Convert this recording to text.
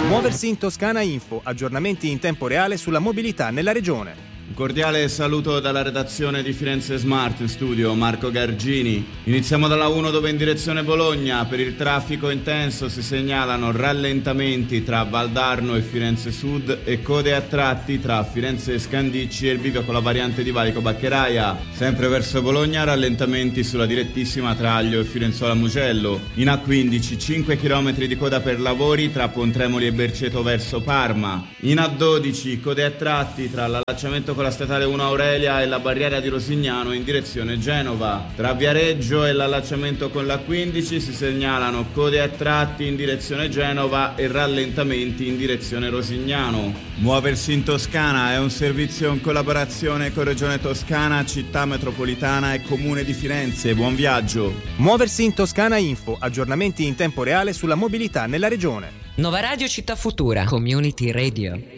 Muoversi in Toscana Info, aggiornamenti in tempo reale sulla mobilità nella regione. Un cordiale saluto dalla redazione di Firenze Smart, in studio Marco Gargini. Iniziamo dalla 1 dove in direzione Bologna per il traffico intenso si segnalano rallentamenti tra Valdarno e Firenze Sud e code a tratti tra Firenze Scandicci e il bivio con la variante di Valico Baccheraia. Sempre verso Bologna rallentamenti sulla direttissima Traglio e Firenzuola Mugello. In A15 5 km di coda per lavori tra Pontremoli e Berceto verso Parma. In A12 code a tratti tra l'allacciamento con la statale 1 Aurelia e la barriera di Rosignano in direzione Genova. Tra Viareggio e l'allacciamento con la 15 si segnalano code a tratti in direzione Genova e rallentamenti in direzione Rosignano. Muoversi in Toscana è un servizio in collaborazione con Regione Toscana, Città Metropolitana e Comune di Firenze. Buon viaggio! Muoversi in Toscana Info, aggiornamenti in tempo reale sulla mobilità nella regione. Nova Radio Città Futura, Community Radio.